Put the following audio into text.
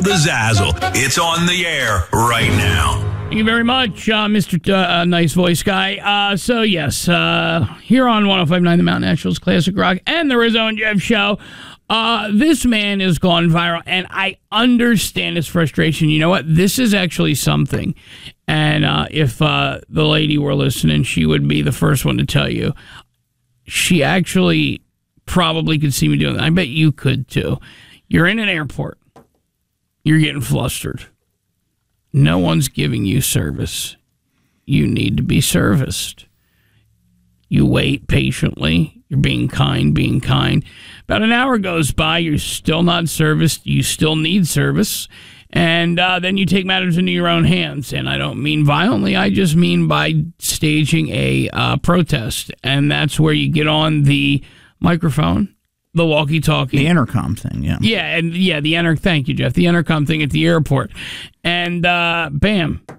The Zazzle. It's on the air right now. Thank you very much, Mr. Nice Voice Guy. So, yes, here on 105.9 The Mountain Nationals Classic Rock and the Rizzo and Jeff Show, this man has gone viral, and I understand his frustration. You know what? This is actually something. And if the lady were listening, she would be the first one to tell you. She actually probably could see me doing that. I bet you could, too. You're in an airport. You're getting flustered. No one's giving you service. You need to be serviced. You wait patiently. You're being kind. About an hour goes by. You're still not serviced. You still need service. And then you take matters into your own hands. And I don't mean violently. I just mean by staging a protest. And that's where you get on the microphone, the walkie-talkie. The intercom thing, yeah. Yeah, and the thank you, Jeff. The intercom thing at the airport. And bam,